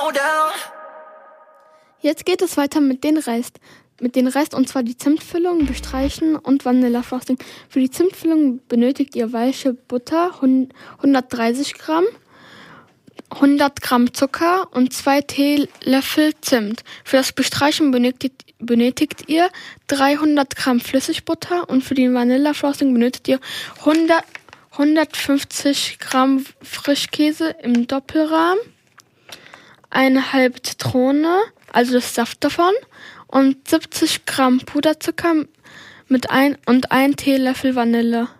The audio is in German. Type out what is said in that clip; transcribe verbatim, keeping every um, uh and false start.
down. Jetzt geht es weiter mit den Rest. Mit den Rest, und zwar die Zimtfüllung, bestreichen und Vanillafrosting. Für die Zimtfüllung benötigt ihr weiche Butter, hundertdreißig Gramm, hundert Gramm Zucker und zwei Teelöffel Zimt. Für das Bestreichen benötigt, benötigt ihr dreihundert Gramm Flüssigbutter und für die Vanillafrosting benötigt ihr hundert, hundertfünfzig Gramm Frischkäse im Doppelrahmen, eine halbe Zitrone, also das Saft davon, und siebzig Gramm Puderzucker mit ein und ein Teelöffel Vanille.